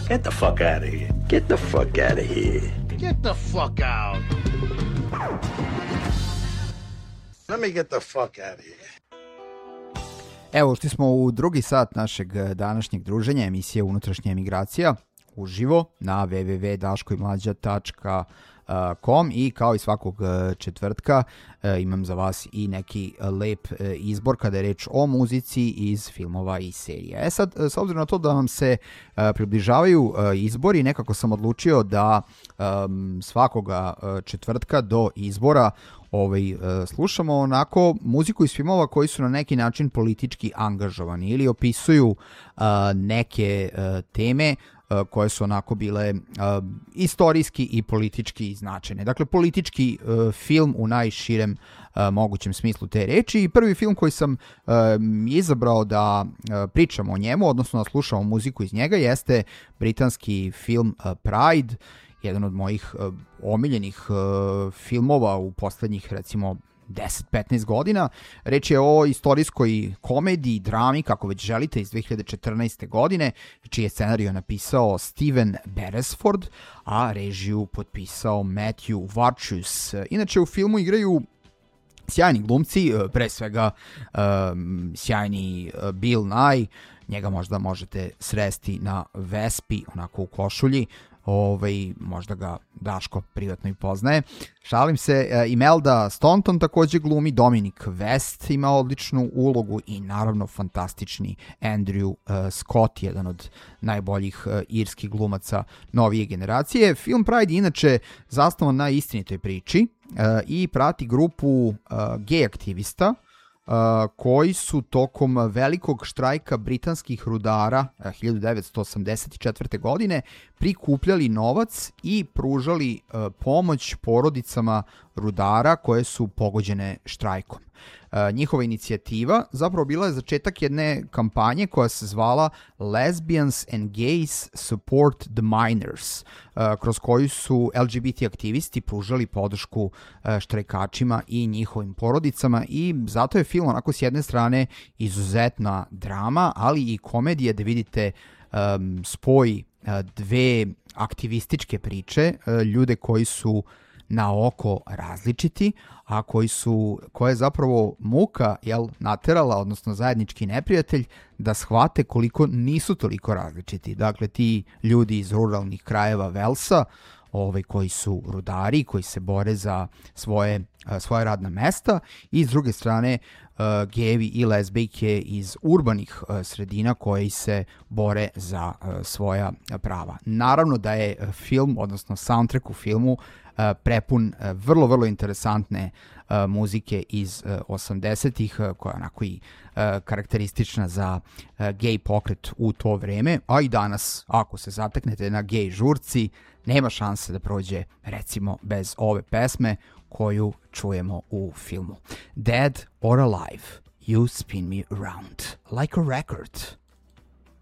Get the fuck out of here. Get the fuck out of here. Get the fuck out. Let me get the fuck out of here. Evo, ušli smo u drugi sat našeg današnjeg druženja, emisije Unutrašnja emigracija, uživo na www.daškoimlađa.com i kao i svakog četvrtka imam za vas i neki lep izbor kada je reč o muzici iz filmova i serija. Sad, s obzirom na to da vam se približavaju izbori, nekako sam odlučio da svakoga četvrtka do izbora slušamo onako muziku iz filmova koji su na neki način politički angažovani ili opisuju neke teme koje su onako bile istorijski i politički značajne. Dakle, politički film u najširem mogućem smislu te reči. I prvi film koji sam izabrao da pričamo o njemu, odnosno da slušamo muziku iz njega, jeste britanski film Pride, jedan od mojih omiljenih filmova u poslednjih, recimo, 10-15 godina. Reč je o istorijskoj komediji, drami, kako već želite, iz 2014. godine, čiji je scenariju napisao Steven Beresford, a režiju potpisao Matthew Warchus. Inače, u filmu igraju sjajni glumci, pre svega sjajni Bill Nye, njega možda možete sresti na Vespi, onako u košulji, možda ga Daško privatno i poznaje. Šalim se, Imelda Staunton takođe glumi, Dominic West ima odličnu ulogu i naravno fantastični Andrew Scott, jedan od najboljih irskih glumaca novije generacije. Film Pride je inače zasnovan na istinitoj priči i prati grupu gej aktivista koji su tokom velikog štrajka britanskih rudara 1984. godine prikupljali novac i pružali pomoć porodicama rudara koje su pogođene štrajkom. Njihova inicijativa zapravo bila je začetak jedne kampanje koja se zvala Lesbians and Gays Support the Miners, kroz koju su LGBT aktivisti pružali podršku štrajkačima i njihovim porodicama, i zato je film onako s jedne strane izuzetna drama, ali i komedija, da vidite spoj dve aktivističke priče, ljude koji su na oko različiti, a koje je zapravo muka naterala, odnosno zajednički neprijatelj, da shvate koliko nisu toliko različiti. Dakle, ti ljudi iz ruralnih krajeva Velsa, koji su rudari, koji se bore za svoje radna mesta, i s druge strane gejevi i lezbijke iz urbanih sredina koji se bore za svoja prava. Naravno da je film, odnosno soundtrack u filmu, prepun vrlo, vrlo interesantne muzike iz 80-ih, koja je onako i karakteristična za gej pokret u to vreme, a i danas, ako se zateknete na gej žurci, nema šanse da prođe, recimo, bez ove pesme koju čujemo u filmu. Dead or alive, you spin me around like a record.